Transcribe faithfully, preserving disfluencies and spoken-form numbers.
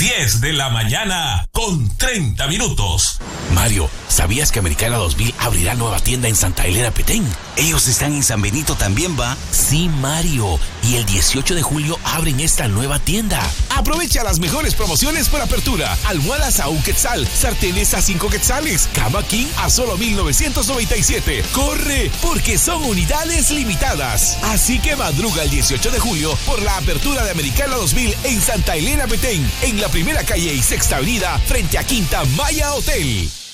diez de la mañana con treinta minutos. Mario, ¿sabías que Americana dos mil abrirá nueva tienda en Santa Elena Petén? Ellos están en San Benito también, ¿va? Sí, Mario. Y el dieciocho de julio abren esta nueva tienda. Aprovecha las mejores promociones por apertura. Almohadas a un quetzal, sartenes a cinco quetzales, cama king a solo mil novecientos noventa y siete. ¡Corre! Porque son unidades limitadas. Así que madruga el dieciocho de julio por la apertura de Americana dos mil en Santa Elena Petén, en la primera calle y sexta avenida, frente a Quinta Maya Hotel.